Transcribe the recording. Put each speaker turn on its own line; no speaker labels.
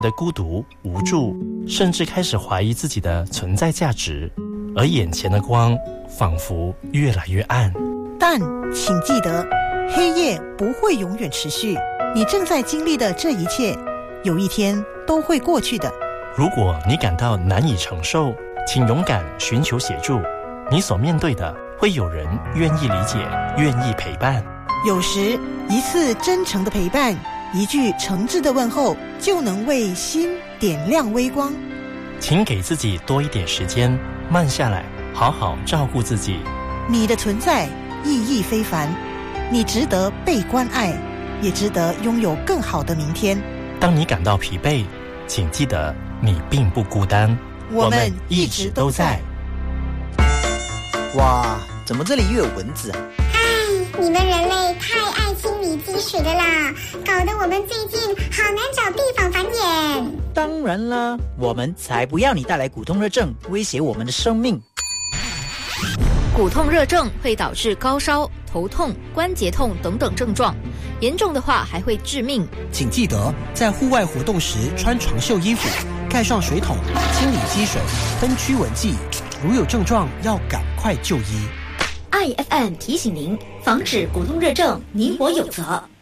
的孤独、无助，甚至开始怀疑自己的存在价值，而眼前的光仿佛越来越暗。
但请记得，黑夜不会永远持续，你正在经历的这一切，有一天都会过去的。
如果你感到难以承受，请勇敢寻求协助，你所面对的会有人愿意理解，愿意陪伴。
有时一次真诚的陪伴，一句诚挚的问候，就能为心点亮微光。
请给自己多一点时间，慢下来，好好照顾自己。
你的存在意义非凡，你值得被关爱，也值得拥有更好的明天。
当你感到疲惫，请记得你并不孤单，
我们一直都在。
哇，怎么这里又有蚊子啊？
你们人类太爱清理积水的啦，搞得我们最近好难找地方繁衍。
当然啦，我们才不要你带来骨痛热症，威胁我们的生命。
骨痛热症会导致高烧、头痛、关节痛等等症状，严重的话还会致命。
请记得在户外活动时穿长袖衣服，盖上水桶，清理积水，喷驱蚊剂。如有症状，要赶快就医。
IFM 提醒您，防止骨痛热症，你我有责。